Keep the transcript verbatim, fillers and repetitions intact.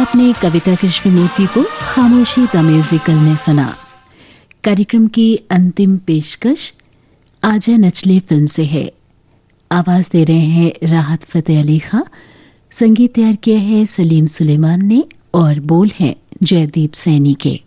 आपने कविता कृष्णमूर्ति को खामोशी द म्यूजिकल में सुना। कार्यक्रम की अंतिम पेशकश आजा नचले फिल्म से है। आवाज दे रहे हैं राहत फतेह अली खां, संगीत तैयार किया है सलीम सुलेमान ने और बोल हैं जयदीप सैनी के।